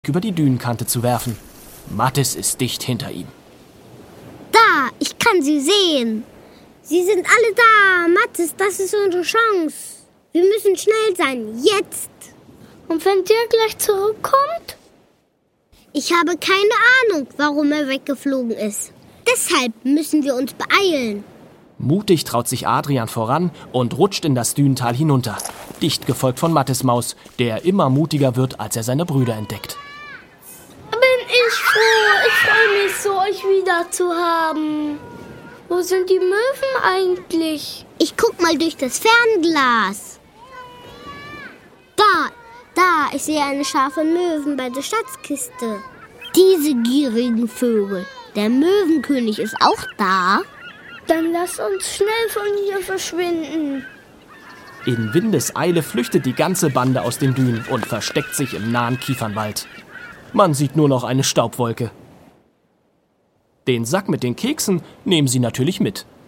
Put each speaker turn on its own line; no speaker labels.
über die Dünenkante zu werfen. Mattis ist dicht hinter ihm.
Da, ich kann sie sehen. Sie sind alle da. Mattis, das ist unsere Chance. Wir müssen schnell sein, jetzt.
Und wenn der gleich zurückkommt?
Ich habe keine Ahnung, warum er weggeflogen ist. Deshalb müssen wir uns beeilen.
Mutig traut sich Adrian voran und rutscht in das Dünental hinunter. Dicht gefolgt von Mattis Maus, der immer mutiger wird, als er seine Brüder entdeckt.
Bin ich froh. Ich freue mich so, euch wieder zu haben. Wo sind die Möwen eigentlich?
Ich guck mal durch das Fernglas. Da, ich sehe eine Schar von Möwen bei der Schatzkiste. Diese gierigen Vögel. Der Möwenkönig ist auch da.
Dann lass uns schnell von hier verschwinden.
In Windeseile flüchtet die ganze Bande aus den Dünen und versteckt sich im nahen Kiefernwald. Man sieht nur noch eine Staubwolke. Den Sack mit den Keksen nehmen sie natürlich mit.